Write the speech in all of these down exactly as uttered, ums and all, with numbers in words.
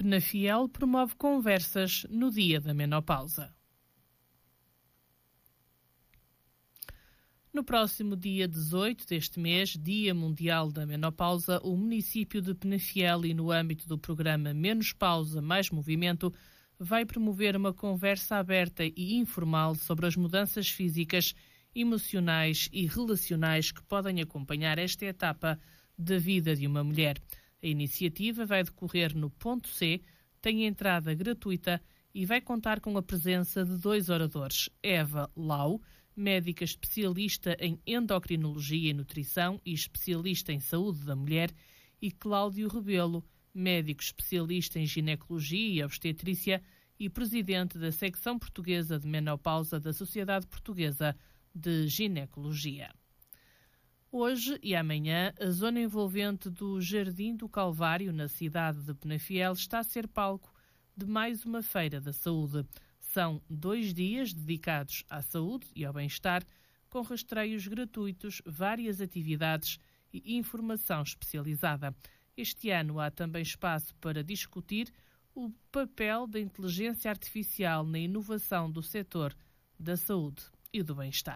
Penafiel promove conversas no dia da menopausa. No próximo dia dezoito deste mês, Dia Mundial da Menopausa, o município de Penafiel e no âmbito do programa Menos Pausa, Mais Movimento, vai promover uma conversa aberta e informal sobre as mudanças físicas, emocionais e relacionais que podem acompanhar esta etapa da vida de uma mulher. A iniciativa vai decorrer no Ponto C, tem entrada gratuita e vai contar com a presença de dois oradores, Eva Lau, médica especialista em endocrinologia e nutrição e especialista em saúde da mulher, e Cláudio Rebelo, médico especialista em ginecologia e obstetrícia e presidente da secção portuguesa de menopausa da Sociedade Portuguesa de Ginecologia. Hoje e amanhã, a zona envolvente do Jardim do Calvário, na cidade de Penafiel, está a ser palco de mais uma Feira da Saúde. São dois dias dedicados à saúde e ao bem-estar, com rastreios gratuitos, várias atividades e informação especializada. Este ano há também espaço para discutir o papel da inteligência artificial na inovação do setor da saúde e do bem-estar.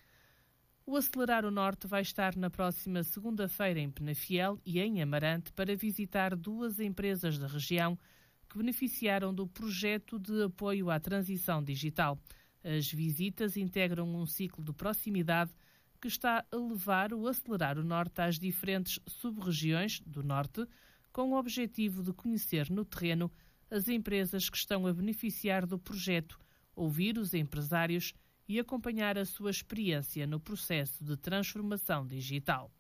O Acelerar o Norte vai estar na próxima segunda-feira em Penafiel e em Amarante para visitar duas empresas da região que beneficiaram do projeto de apoio à transição digital. As visitas integram um ciclo de proximidade que está a levar o Acelerar o Norte às diferentes sub-regiões do Norte, com o objetivo de conhecer no terreno as empresas que estão a beneficiar do projeto, ouvir os empresários e acompanhar a sua experiência no processo de transformação digital.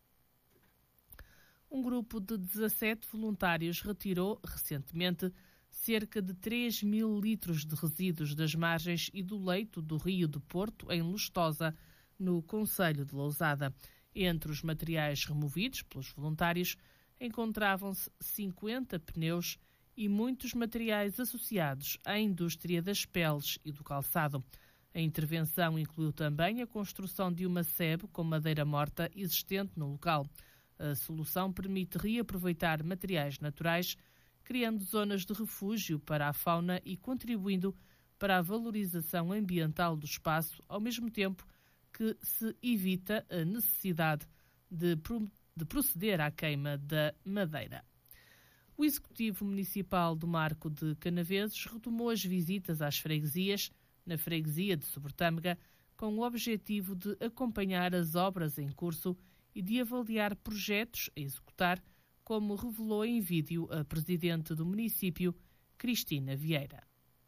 Um grupo de dezassete voluntários retirou, recentemente, cerca de três mil litros de resíduos das margens e do leito do Rio do Porto, em Lustosa, no concelho de Lousada. Entre os materiais removidos pelos voluntários encontravam-se cinquenta pneus e muitos materiais associados à indústria das peles e do calçado. A intervenção incluiu também a construção de uma sebe com madeira morta existente no local. A solução permite reaproveitar materiais naturais, criando zonas de refúgio para a fauna e contribuindo para a valorização ambiental do espaço, ao mesmo tempo que se evita a necessidade de, de proceder à queima da madeira. O Executivo Municipal do Marco de Canaveses retomou as visitas às freguesias, na freguesia de Sobrotâmega, com o objetivo de acompanhar as obras em curso e de avaliar projetos a executar, como revelou em vídeo a presidente do município, Cristina Vieira.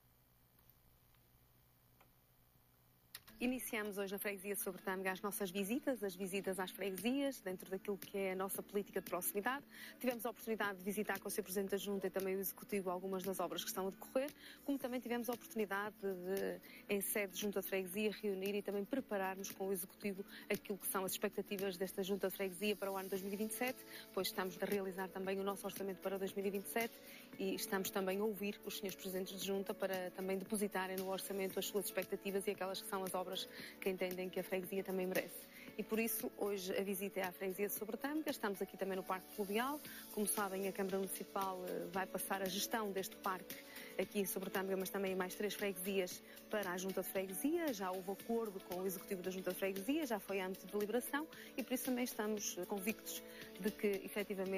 Iniciamos hoje na freguesia de Sobrotâmega as nossas visitas, as visitas às freguesias, dentro daquilo que é a nossa política de proximidade. Tivemos a oportunidade de visitar com o senhor Presidente da Junta e também o Executivo algumas das obras que estão a decorrer, como também tivemos a oportunidade de, em sede de Junta de Freguesia, reunir e também prepararmos com o Executivo aquilo que são as expectativas desta Junta de Freguesia para o ano dois mil e vinte e sete, pois estamos a realizar também o nosso orçamento para dois mil e vinte e sete e estamos também a ouvir os senhores Presidentes de Junta para também depositarem no orçamento as suas expectativas e aquelas que são as obras que entendem que a freguesia também merece. E por isso, hoje a visita é à freguesia de Sobrotâmega. Estamos aqui também no Parque Fluvial. Como sabem, a Câmara Municipal vai passar a gestão deste parque aqui em Sobrotâmega, mas também em mais três freguesias para a Junta de Freguesia. Já houve acordo com o Executivo da Junta de Freguesia, já foi âmbito de deliberação e por isso também estamos convictos de que, efetivamente,